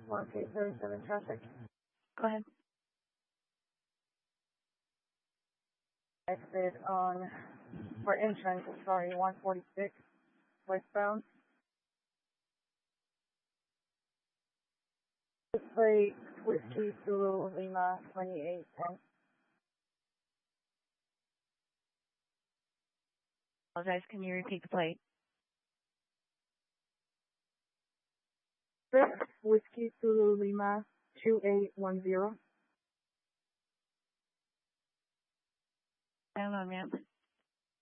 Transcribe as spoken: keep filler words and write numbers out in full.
Mark eight thirty-seven traffic. Go ahead. Exit on, for entrance, sorry, one forty-six, westbound. Plate, Whiskey, Zulu, Lima, twenty-eight ten. Apologize, can you repeat the plate? Six, Whiskey, Zulu, Lima, two eight one zero. Hold on, ma'am.